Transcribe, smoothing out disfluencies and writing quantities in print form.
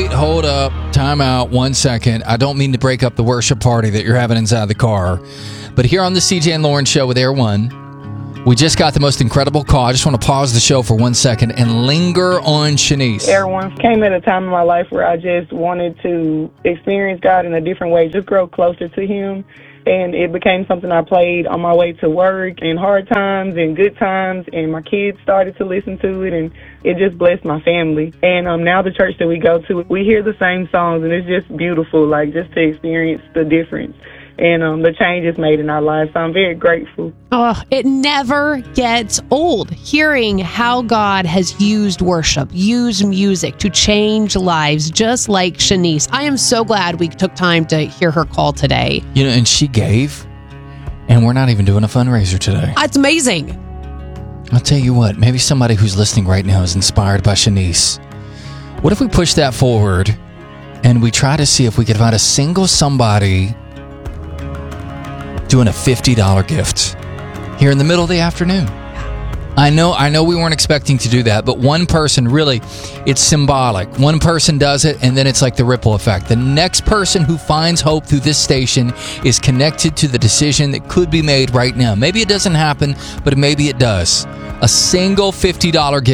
Wait, hold up, time out, 1 second. I don't mean to break up the worship party that you're having inside the car, but here on the CJ and Lauren Show with Air One, we just got the most incredible call. I just want to pause the show for 1 second and linger on Shanice. Air One came at a time in my life where I just wanted to experience God in a different way, just grow closer to Him. And it became something I played on my way to work in hard times and good times, and my kids started to listen to it, and it just blessed my family. And now the church that we go to, we hear the same songs, and it's just beautiful, like just to experience the difference and the changes made in our lives. So I'm very grateful. Oh, it never gets old hearing how God has used worship, used music to change lives, just like Shanice. I am so glad we took time to hear her call today. You know, and she gave, and we're not even doing a fundraiser today. It's amazing. I'll tell you what, maybe somebody who's listening right now is inspired by Shanice. What if we push that forward and we try to see if we could find a single somebody doing a $50 gift here in the middle of the afternoon? I know we weren't expecting to do that, but one person, really, it's symbolic. One person does it, and then it's like the ripple effect. The next person who finds hope through this station is connected to the decision that could be made right now. Maybe it doesn't happen, but maybe it does. A single $50 gift